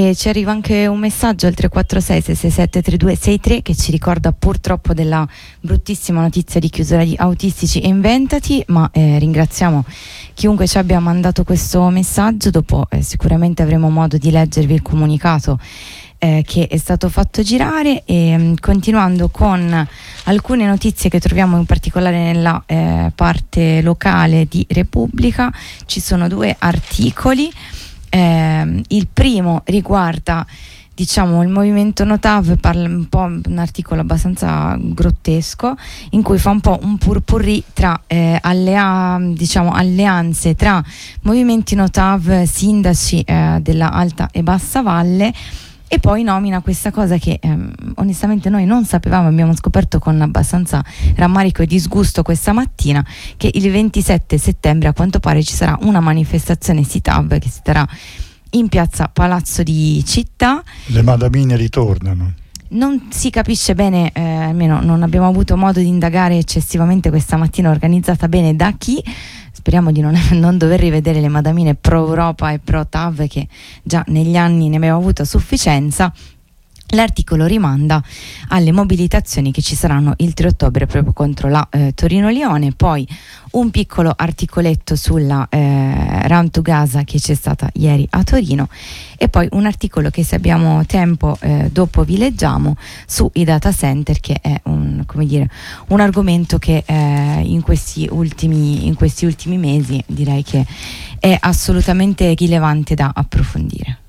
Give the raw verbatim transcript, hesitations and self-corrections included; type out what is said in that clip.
E ci arriva anche un messaggio al tre quattro sei sei sei sette tre due sei tre che ci ricorda purtroppo della bruttissima notizia di chiusura di Autistici e Inventati, ma eh, ringraziamo chiunque ci abbia mandato questo messaggio. Dopo eh, sicuramente avremo modo di leggervi il comunicato eh, che è stato fatto girare, e mh, continuando con alcune notizie che troviamo in particolare nella eh, parte locale di Repubblica. Ci sono due articoli. Eh, il primo riguarda, diciamo, il movimento Notav, parla un po', un articolo abbastanza grottesco in cui fa un po' un purpurri tra eh, allea, diciamo, alleanze tra movimenti Notav, sindaci eh, della Alta e Bassa Valle, e poi nomina questa cosa che ehm, onestamente noi non sapevamo, abbiamo scoperto con abbastanza rammarico e disgusto questa mattina, che il ventisette settembre a quanto pare ci sarà una manifestazione SITAV che si terrà in piazza Palazzo di Città. Le madamine ritornano. Non si capisce bene, eh, almeno non abbiamo avuto modo di indagare eccessivamente questa mattina, organizzata bene da chi. Speriamo di non, non dover rivedere le madamine pro Europa e pro T A V, che già negli anni ne abbiamo avuto a sufficienza. L'articolo rimanda alle mobilitazioni che ci saranno il tre ottobre proprio contro la eh, Torino-Lione, poi un piccolo articoletto sulla eh, Round to Gaza che c'è stata ieri a Torino, e poi un articolo che, se abbiamo tempo eh, dopo vi leggiamo, sui data center, che è un, come dire, un argomento che eh, in questi ultimi in questi ultimi mesi direi che è assolutamente rilevante da approfondire.